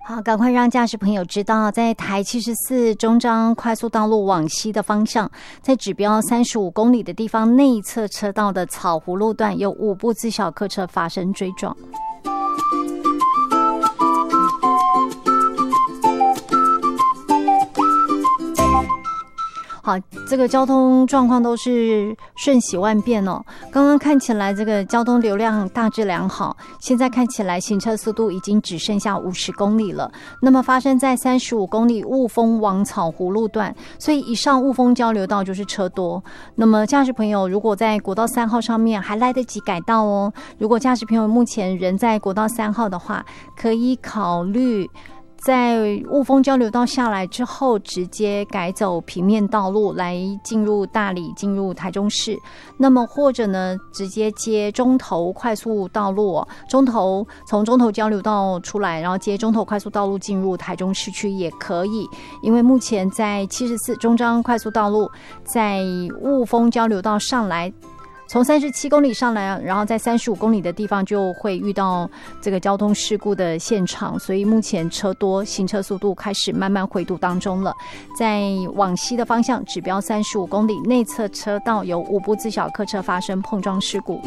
好，赶快让驾驶朋友知道，在台74中彰快速道路往西的方向，在指标35公里的地方内侧车道的草湖路段，有5部自小客车发生追撞。好，这个交通状况都是瞬息万变哦。刚刚看起来这个交通流量大致良好，现在看起来行车速度已经只剩下50公里了。那么发生在35公里雾峰往草湖路段，所以一上雾峰交流道就是车多。那么驾驶朋友如果在国道3号上面还来得及改道哦，如果驾驶朋友目前人在国道3号的话，可以考虑在雾峰交流道下来之后，直接改走平面道路来进入大里，进入台中市。那么或者呢，直接接中投快速道路，从中投交流道出来，然后接中投快速道路进入台中市区也可以。因为目前在74中彰快速道路，在雾峰交流道上来，从37公里上来，然后在35公里的地方就会遇到这个交通事故的现场，所以目前车多，行车速度开始慢慢回堵当中了。在往西的方向，指标35公里内侧车道有5部自小客车发生碰撞事故。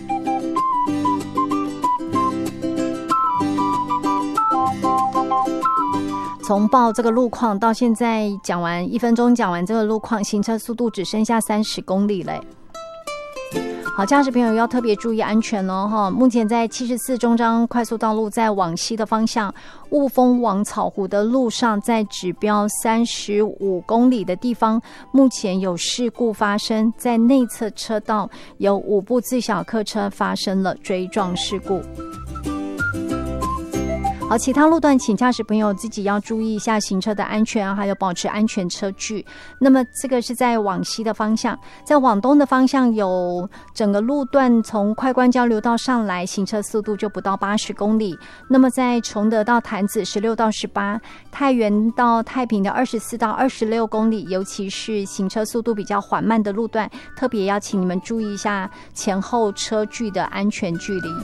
从报这个路况到现在讲完1分钟，讲完这个路况，行车速度只剩下30公里嘞。好，驾驶朋友要特别注意安全哦哈！目前在74中彰快速道路在往西的方向，雾峰往草湖的路上，在指标35公里的地方，目前有事故发生，在内侧车道有5部自小客车发生了追撞事故。好，其他路段请驾驶朋友自己要注意一下行车的安全，还有保持安全车距。那么这个是在往西的方向，在往东的方向有整个路段从快关交流道上来，行车速度就不到80公里。那么在崇德到潭子16到18，太原到太平的24到26公里，尤其是行车速度比较缓慢的路段，特别要请你们注意一下前后车距的安全距离。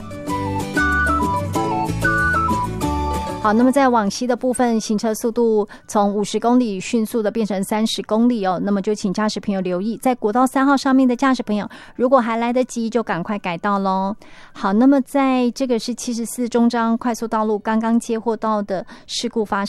好，那么在往西的部分，行车速度从50公里迅速的变成30公里哦。那么就请驾驶朋友留意，在国道3号上面的驾驶朋友，如果还来得及，就赶快改道咯。好，那么在这个是74中彰快速道路刚刚接获到的事故发生。